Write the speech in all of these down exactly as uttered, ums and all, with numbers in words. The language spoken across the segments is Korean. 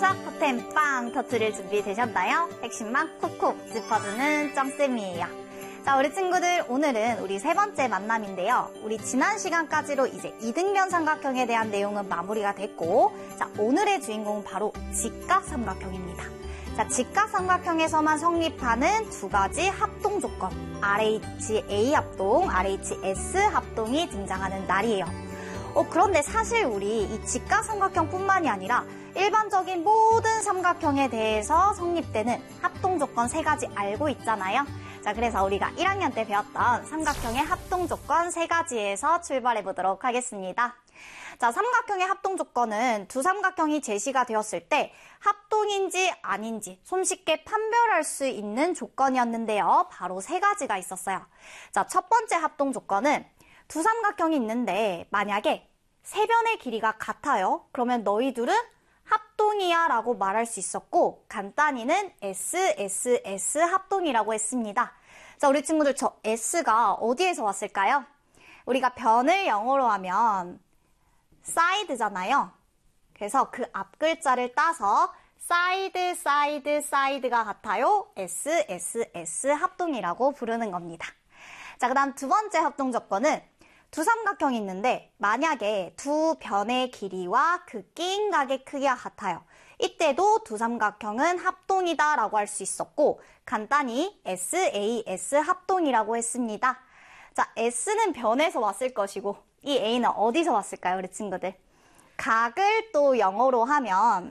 포텐 빵 터트릴 준비 되셨나요? 핵심만 콕콕 짚어주는 짱쌤이에요. 자, 우리 친구들, 오늘은 우리 세 번째 만남인데요. 우리 지난 시간까지로 이제 이등변 삼각형에 대한 내용은 마무리가 됐고, 자, 오늘의 주인공은 바로 직각 삼각형입니다. 자, 직각 삼각형에서만 성립하는 두 가지 합동 조건, 알에이치에이 합동, 알에이치에스 합동이 등장하는 날이에요. 어, 그런데 사실 우리 이 직각 삼각형뿐만이 아니라 일반적인 모든 삼각형에 대해서 성립되는 합동 조건 세 가지 알고 있잖아요. 자, 그래서 우리가 일 학년 때 배웠던 삼각형의 합동 조건 세 가지에서 출발해 보도록 하겠습니다. 자, 삼각형의 합동 조건은 두 삼각형이 제시가 되었을 때 합동인지 아닌지 손쉽게 판별할 수 있는 조건이었는데요. 바로 세 가지가 있었어요. 자, 첫 번째 합동 조건은 두 삼각형이 있는데 만약에 세 변의 길이가 같아요. 그러면 너희 둘은 합동이야 라고 말할 수 있었고, 간단히는 에스 에스 에스 합동이라고 했습니다. 자, 우리 친구들, 저 S가 어디에서 왔을까요? 우리가 변을 영어로 하면 side잖아요. 그래서 그 앞 글자를 따서 side, side, side가 같아요. 에스 에스 에스 합동이라고 부르는 겁니다. 자, 그 다음 두 번째 합동 조건은 두 삼각형이 있는데 만약에 두 변의 길이와 그 끼인 각의 크기가 같아요. 이때도 두 삼각형은 합동이다 라고 할 수 있었고, 간단히 에스 에이 에스 합동이라고 했습니다. 자, S는 변에서 왔을 것이고 이 A는 어디서 왔을까요, 우리 친구들? 각을 또 영어로 하면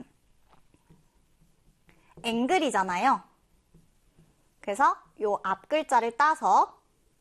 앵글이잖아요. 그래서 요 앞 글자를 따서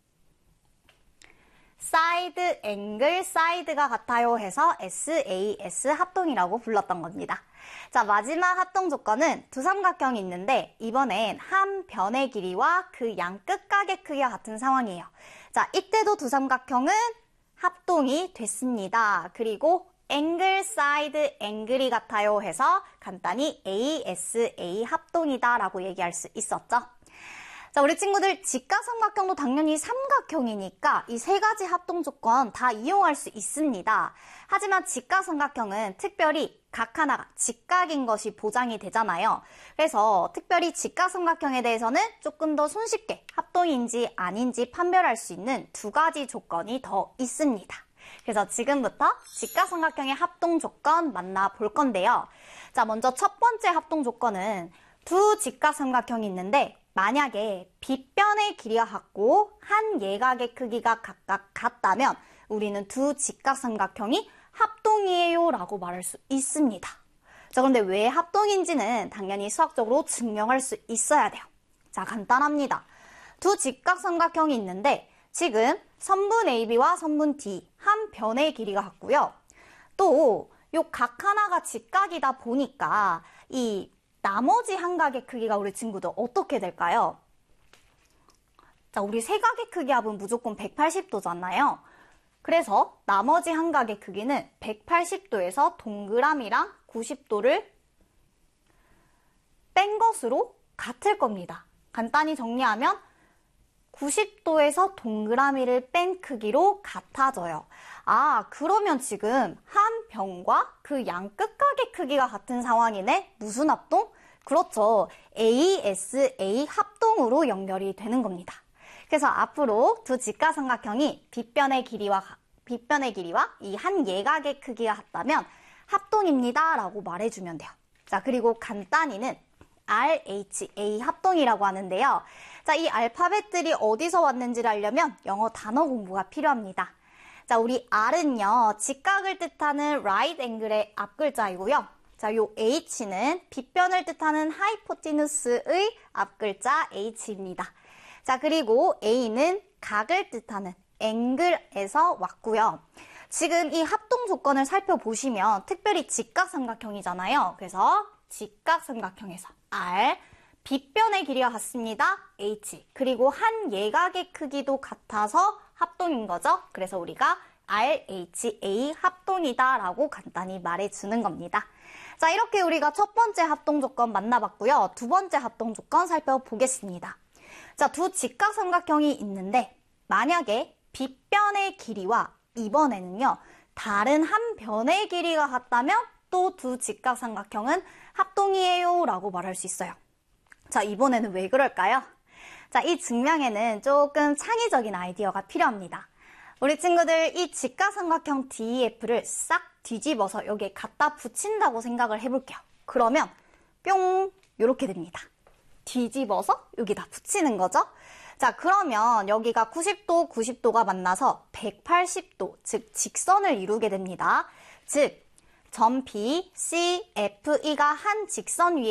사이드, 앵글, 사이드가 같아요 해서 에스 에이 에스 합동이라고 불렀던 겁니다. 자, 마지막 합동 조건은 두 삼각형이 있는데 이번엔 한 변의 길이와 그 양 끝각의 크기가 같은 상황이에요. 자, 이때도 두 삼각형은 합동이 됐습니다. 그리고 앵글, 사이드, 앵글이 같아요 해서 간단히 에이 에스 에이 합동이다 라고 얘기할 수 있었죠. 자, 우리 친구들, 직각 삼각형도 당연히 삼각형이니까 이 세 가지 합동 조건 다 이용할 수 있습니다. 하지만 직각 삼각형은 특별히 각 하나가 직각인 것이 보장이 되잖아요. 그래서 특별히 직각 삼각형에 대해서는 조금 더 손쉽게 합동인지 아닌지 판별할 수 있는 두 가지 조건이 더 있습니다. 그래서 지금부터 직각 삼각형의 합동 조건 만나볼 건데요. 자, 먼저 첫 번째 합동 조건은 두 직각 삼각형이 있는데 만약에 빗변의 길이가 같고 한 예각의 크기가 각각 같다면 우리는 두 직각삼각형이 합동이에요 라고 말할 수 있습니다. 자, 그런데 왜 합동인지는 당연히 수학적으로 증명할 수 있어야 돼요. 자, 간단합니다. 두 직각삼각형이 있는데 지금 선분 에이비와 선분 디 한 변의 길이가 같고요. 또 요 각 하나가 직각이다 보니까 이 나머지 한 각의 크기가 우리 친구들 어떻게 될까요? 자, 우리 세 각의 크기 합은 무조건 백팔십 도잖아요. 그래서 나머지 한 각의 크기는 백팔십 도에서 동그라미랑 구십 도를 뺀 것으로 같을 겁니다. 간단히 정리하면 구십 도에서 동그라미를 뺀 크기로 같아져요. 아, 그러면 지금 한 변과 그 양 끝각의 크기가 같은 상황이네? 무슨 합동? 그렇죠. 에이 에스 에이 합동으로 연결이 되는 겁니다. 그래서 앞으로 두 직각삼각형이 빗변의 길이와 빗변의 길이와 이 한 예각의 크기가 같다면 합동입니다 라고 말해주면 돼요. 자, 그리고 간단히는 알 에이치 에이 합동이라고 하는데요. 자, 이 알파벳들이 어디서 왔는지를 알려면 영어 단어 공부가 필요합니다. 자, 우리 R은요, 직각을 뜻하는 right angle의 앞글자이고요. 자, 요 H는 빗변을 뜻하는 하이포티누스의 앞글자 H입니다. 자, 그리고 A는 각을 뜻하는 앵글에서 왔고요. 지금 이 합동 조건을 살펴보시면 특별히 직각삼각형이잖아요. 그래서 직각삼각형에서 R, 빗변의 길이가 같습니다. H, 그리고 한 예각의 크기도 같아서 합동인 거죠. 그래서 우리가 알 에이치 에이 합동이다 라고 간단히 말해주는 겁니다. 자, 이렇게 우리가 첫 번째 합동 조건 만나봤고요. 두 번째 합동 조건 살펴보겠습니다. 자, 두 직각삼각형이 있는데 만약에 빗변의 길이와 이번에는요, 다른 한 변의 길이가 같다면 또 두 직각삼각형은 합동이에요 라고 말할 수 있어요. 자, 이번에는 왜 그럴까요? 자, 이 증명에는 조금 창의적인 아이디어가 필요합니다. 우리 친구들 이 직각삼각형 디이에프를 싹 뒤집어서 여기에 갖다 붙인다고 생각을 해볼게요. 그러면 뿅 이렇게 됩니다. 뒤집어서 여기다 붙이는 거죠. 자, 그러면 여기가 구십 도, 구십 도가 만나서 백팔십 도, 즉 직선을 이루게 됩니다. 즉 점 B, C, F, E가 한 직선 위에